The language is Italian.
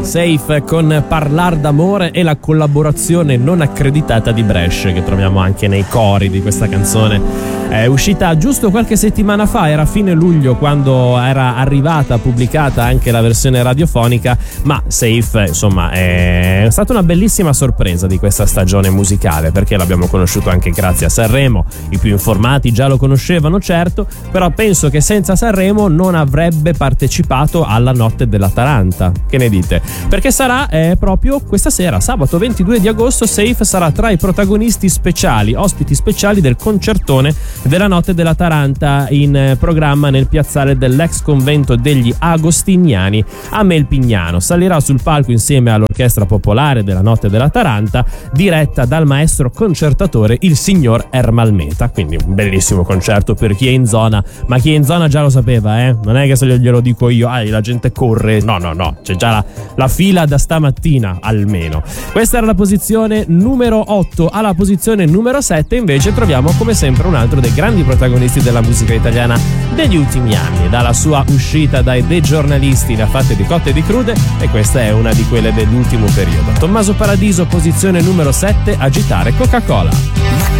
Safe con Parlar d'amore e la collaborazione non accreditata di Brescia, che troviamo anche nei cori di questa canzone. È uscita giusto qualche settimana fa, era fine luglio quando era arrivata pubblicata anche la versione radiofonica, ma Safe insomma è stata una bellissima sorpresa di questa stagione musicale, perché l'abbiamo conosciuto anche grazie a Sanremo. I più informati già lo conoscevano, certo, però penso che senza Sanremo non avrebbe partecipato alla Notte della Taranta. Che ne dite? Perché sarà proprio questa sera, sabato 22 di agosto, Safe sarà tra i protagonisti speciali, ospiti speciali del concertone della Notte della Taranta, in programma nel piazzale dell'ex convento degli Agostiniani a Melpignano. Salirà sul palco insieme all'orchestra popolare della Notte della Taranta, diretta dal maestro concertatore il signor Ermal Meta. Quindi un bellissimo concerto per chi è in zona, ma chi è in zona già lo sapeva, non è che se glielo dico io, la gente corre, no, c'è già la fila da stamattina almeno. Questa era la posizione numero 8. Alla posizione numero 7 invece troviamo come sempre un altro dei grandi protagonisti della musica italiana degli ultimi anni. Dalla sua uscita dai dei giornalisti ne ha fatte di cotte e di crude, e questa è una di quelle dell'ultimo periodo. Tommaso Paradiso, posizione numero 7, Agitare Coca-Cola.